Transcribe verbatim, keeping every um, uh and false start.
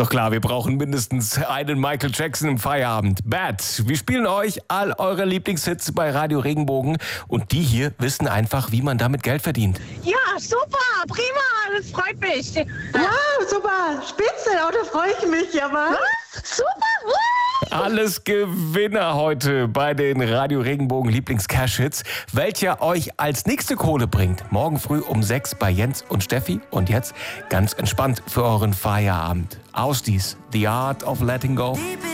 Ist doch klar, wir brauchen mindestens einen Michael Jackson im Feierabend. Bad, wir spielen euch all eure Lieblingshits bei Radio Regenbogen und die hier wissen einfach, wie man damit Geld verdient. Ja, super, prima, das freut mich. Wow, super, spitze, oh, da freue ich mich, aber... Super, wow. Alles Gewinner heute bei den Radio Regenbogen Lieblings-Cash-Hits, welcher euch als nächste Kohle bringt. Morgen früh um sechs bei Jens und Steffi. Und jetzt ganz entspannt für euren Feierabend. Aus dies, The Art of Letting Go.